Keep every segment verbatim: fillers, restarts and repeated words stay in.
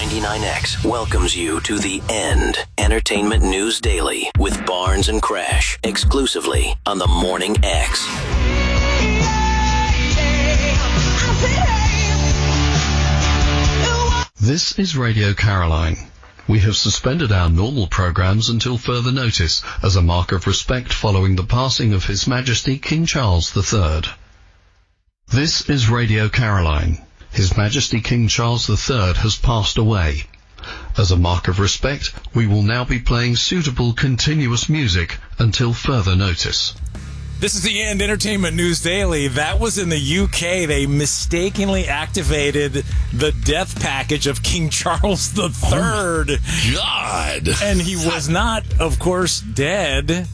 ninety-nine X welcomes you to The End Entertainment News Daily with Barnes and Crash, exclusively on the Morning X. This is Radio Caroline. We have suspended our normal programs until further notice as a mark of respect following the passing of His Majesty King Charles the Third. This is Radio Caroline. His Majesty King Charles the Third has passed away. As a mark of respect, we will now be playing suitable continuous music until further notice. This is the End Entertainment News Daily. That was in the U K. They mistakenly activated the death package of King Charles the Third. Oh God. And he was not, of course, dead.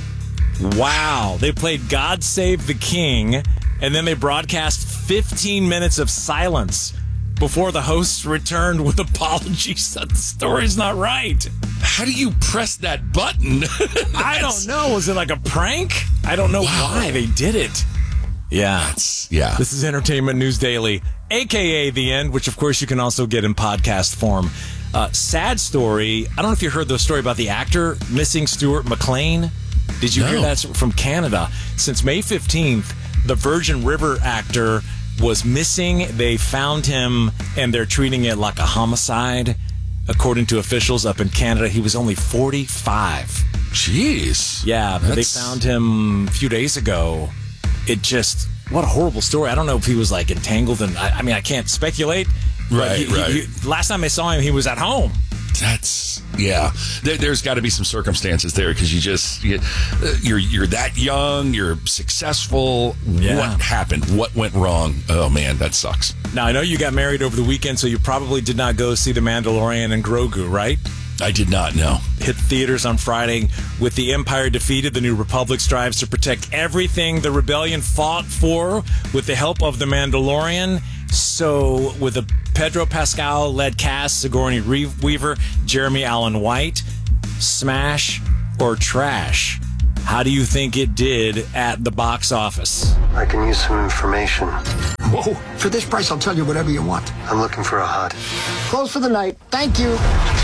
Wow. They played God Save the King, and then they broadcast fifteen minutes of silence before the hosts returned with apologies that the story's not right. How do you press that button? I don't know. Was it like a prank? I don't know wow. why they did it. Yeah. That's, yeah. This is Entertainment News Daily, a k a. The End, which, of course, you can also get in podcast form. Uh, sad story. I don't know if you heard the story about the actor missing Stuart McLean. Did you no. hear that from Canada? Since May fifteenth, the Virgin River actor was missing. They found him, and they're treating it like a homicide. According to officials up in Canada, he was only forty-five. Jeez. Yeah, but That's... they found him a few days ago. It just, what a horrible story. I don't know if he was, like, entangled, and I, I mean, I can't speculate. Right, he, right. He, he, last time I saw him, he was at home. That's, yeah. There, there's got to be some circumstances there because you just, you, you're you're that young, you're successful. Yeah. What happened? What went wrong? Oh, man, that sucks. Now, I know you got married over the weekend, so you probably did not go see The Mandalorian and Grogu, right? I did not, know. Hit theaters on Friday. With the Empire defeated, the New Republic strives to protect everything the rebellion fought for with the help of The Mandalorian. So, with a Pedro Pascal-led cast, Sigourney Weaver, Jeremy Allen White, smash or trash? How do you think it did at the box office? I can use some information. Whoa, for this price, I'll tell you whatever you want. I'm looking for a hut. Close for the night. Thank you.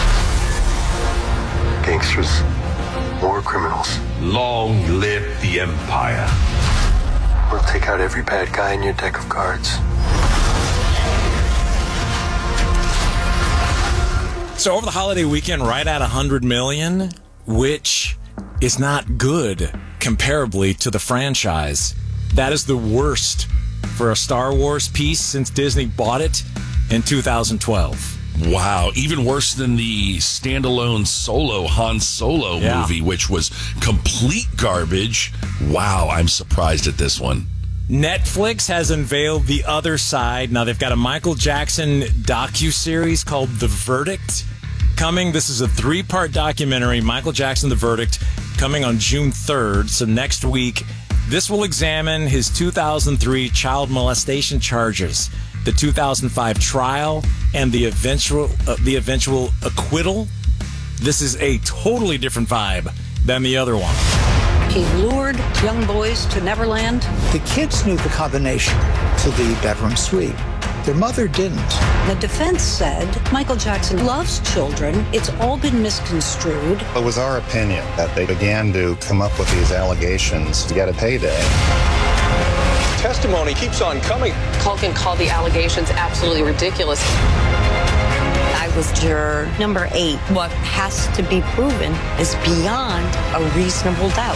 Gangsters. War criminals. Long live the Empire. We'll take out every bad guy in your deck of cards. So over the holiday weekend, right at one hundred million dollars, which is not good comparably to the franchise. That is the worst for a Star Wars piece since Disney bought it in two thousand twelve. Wow, even worse than the standalone Solo, Han Solo yeah. movie, which was complete garbage. Wow, I'm surprised at this one. Netflix has unveiled The Other Side. Now, they've got a Michael Jackson docuseries called The Verdict coming. This is a three-part documentary, Michael Jackson, The Verdict, coming on June third, so next week. This will examine his two thousand three child molestation charges, the two thousand five trial, and the eventual uh, the eventual acquittal. This is a totally different vibe than the other one. He lured young boys to Neverland. The kids knew the combination to the bedroom suite. Their mother didn't. The defense said Michael Jackson loves children. It's all been misconstrued. It was our opinion that they began to come up with these allegations to get a payday. Testimony keeps on coming. Culkin called the allegations absolutely ridiculous. I was juror number eight. What has to be proven is beyond a reasonable doubt.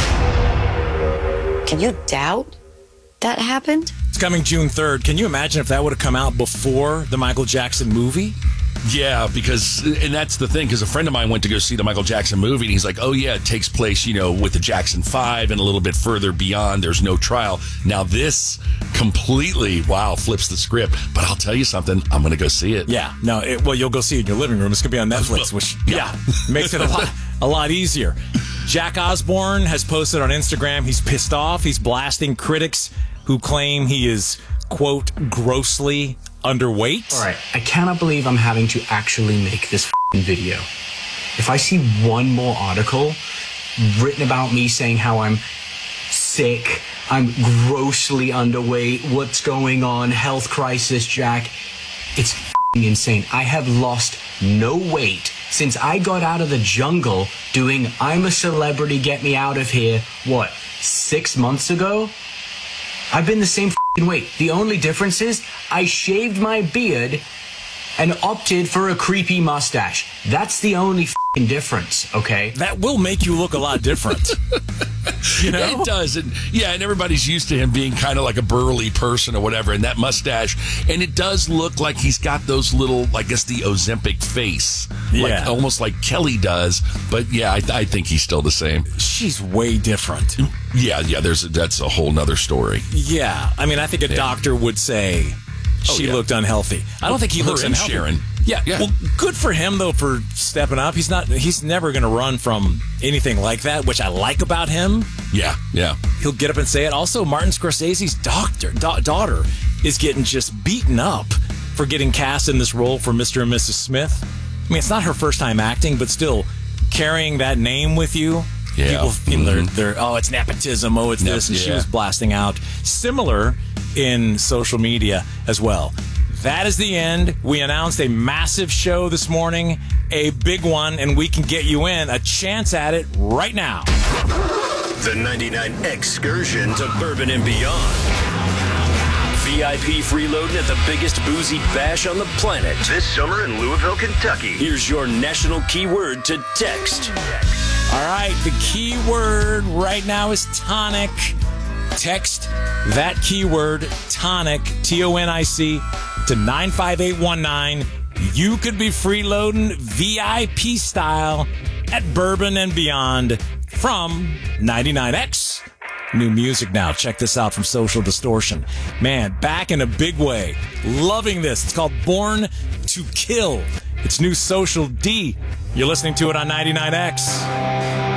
Can you doubt that happened? It's coming June third. Can you imagine if that would have come out before the Michael Jackson movie? Yeah, because, and that's the thing, because a friend of mine went to go see the Michael Jackson movie, and he's like, oh, yeah, it takes place, you know, with the Jackson five and a little bit further beyond. There's no trial. Now, this completely, wow, flips the script. But I'll tell you something, I'm going to go see it. Yeah, no, it, well, you'll go see it in your living room. It's going to be on Netflix, which, yeah, makes it a lot, a lot easier. Jack Osborne has posted on Instagram he's pissed off. He's blasting critics who claim he is, quote, grossly underweight. All right, I cannot believe I'm having to actually make this f***ing video. If I see one more article written about me saying how I'm sick, I'm grossly underweight, what's going on, health crisis, Jack, it's f***ing insane. I have lost no weight since I got out of the jungle doing I'm a Celebrity, Get Me Out of Here, what, six months ago? I've been the same f***ing weight. The only difference is I shaved my beard and opted for a creepy mustache. That's the only f***ing difference, okay? That will make you look a lot different. You know? It does. And, yeah, and everybody's used to him being kind of like a burly person or whatever, and that mustache. And it does look like he's got those little, I guess, the Ozempic face. Yeah. Like, almost like Kelly does. But, yeah, I, I think he's still the same. She's way different. Yeah, yeah, there's a, that's a whole nother story. Yeah. I mean, I think a yeah. doctor would say she oh, yeah. looked unhealthy. I don't think he Her looks and unhealthy. Sharon. Yeah. yeah. Well, good for him, though, for stepping up. He's not. He's never going to run from anything like that, which I like about him. Yeah, yeah. He'll get up and say it. Also, Martin Scorsese's doctor, da- daughter is getting just beaten up for getting cast in this role for Mister and Missus Smith. I mean, it's not her first time acting, but still carrying that name with you. Yeah. People, you know, mm-hmm. they're, they're, oh, it's nepotism. Oh, it's Nep- this. And yeah. she was blasting out. Similar in social media as well. That is the end. We announced a massive show this morning, a big one, and we can get you in a chance at it right now. The ninety-nine excursion to Bourbon and Beyond. V I P freeloading at the biggest boozy bash on the planet this summer in Louisville, Kentucky. Here's your national keyword to text. All right, the keyword right now is tonic. Text that keyword, tonic, T O N I C, to nine five eight one nine. You could be freeloading V I P style at Bourbon and Beyond from ninety-nine X. New music now. Check this out from Social Distortion. Man, back in a big way. Loving this. It's called Born to Kill. It's new Social D. You're listening to it on ninety-nine X.